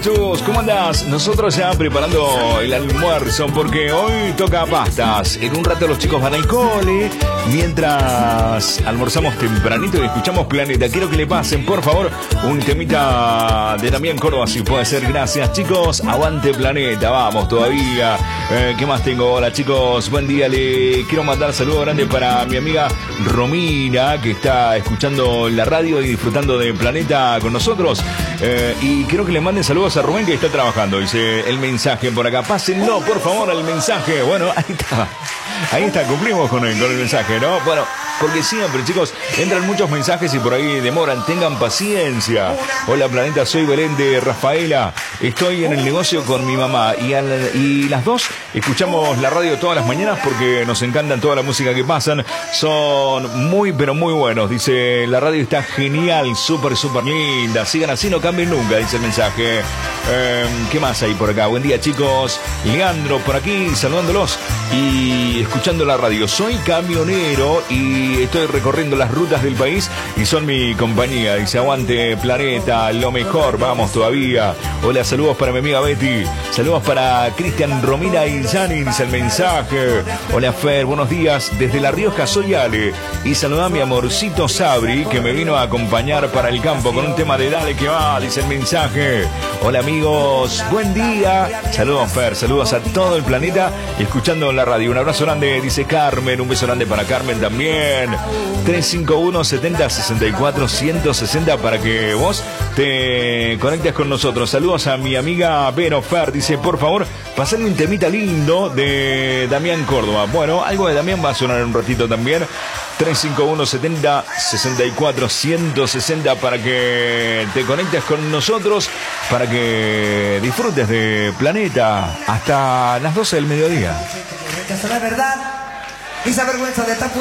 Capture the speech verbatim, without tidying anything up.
Chus, ¿cómo andás? Nosotros ya preparando el almuerzo porque hoy toca pastas. En un rato los chicos van al cole, mientras almorzamos tempranito y escuchamos Planeta. Quiero que le pasen, por favor, un temita de Damián Córdoba, si puede ser. Gracias, chicos. Aguante Planeta, vamos todavía. Eh, ¿Qué más tengo? Hola, chicos, buen día. Le quiero mandar saludos grandes para mi amiga Romina, que está escuchando la radio y disfrutando de Planeta con nosotros. Eh, y quiero que le manden saludos a Rubén, que está trabajando. Dice el mensaje por acá. Pásenlo, por favor, al mensaje. Bueno, ahí está. Ahí está, cumplimos con el, con el mensaje, ¿no? Bueno, porque siempre, chicos, entran muchos mensajes y por ahí demoran. Tengan paciencia. Hola, Planeta, soy Belén de Rafaela. Estoy en el negocio con mi mamá. Y, al, y las dos escuchamos la radio todas las mañanas porque nos encantan toda la música que pasan. Son muy, pero muy buenos. Dice, la radio está genial, súper, súper linda. Sigan así, no cambien nunca, dice el mensaje. Eh, ¿Qué más hay por acá? Buen día, chicos. Leandro por aquí, saludándolos y escuchando la radio. Soy camionero y estoy recorriendo las rutas del país y son mi compañía. Dice, aguante Planeta, lo mejor, vamos todavía. Hola, saludos para mi amiga Betty. Saludos para Cristian, Romina y Yanni, dice el mensaje. Hola, Fer, buenos días. Desde La Rioja soy Ale. Y saluda a mi amorcito Sabri, que me vino a acompañar para el campo con un tema de Dale que va, dice el mensaje. Hola, amigos, buen día. Saludos, Fer, saludos a todo el planeta escuchando la radio. Un abrazo grande, dice Carmen. Un beso grande para Carmen también. tres cinco uno, setenta, sesenta y cuatro, ciento sesenta para que vos te conectes con nosotros. Saludos a mi amiga Vero. Fer dice, por favor, pasale un temita lindo de Damián Córdoba. Bueno, algo de Damián va a sonar en un ratito también. tres cinco uno, setenta, sesenta y cuatro, ciento sesenta para que te conectes con nosotros, para que disfrutes de Planeta hasta las doce del mediodía. La verdad, esa vergüenza de estar